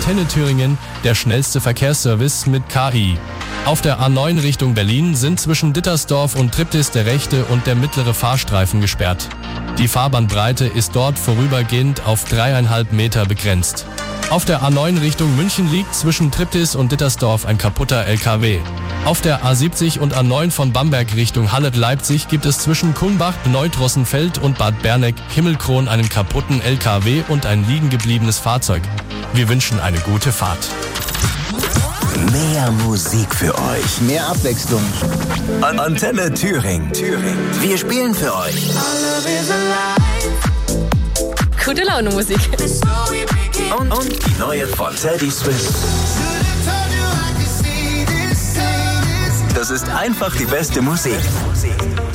Antenne Thüringen der schnellste Verkehrsservice mit KI. Auf der A9 Richtung Berlin sind zwischen Dittersdorf und Triptis der rechte und der mittlere Fahrstreifen gesperrt. Die Fahrbahnbreite ist dort vorübergehend auf 3,5 Meter begrenzt. Auf der A9 Richtung München liegt zwischen Triptis und Dittersdorf ein kaputter LKW. Auf der A70 und A9 von Bamberg Richtung Halle-Leipzig gibt es zwischen Kulmbach, Neudrossenfeld und Bad Berneck-Himmelkron einen kaputten LKW und ein liegen gebliebenes Fahrzeug. Wir wünschen eine gute Fahrt. Mehr Musik für euch. Mehr Abwechslung. Antenne Thüringen. Wir spielen für euch. Gute Laune Musik. Und die neue von Teddy Swims. Das ist einfach die beste Musik.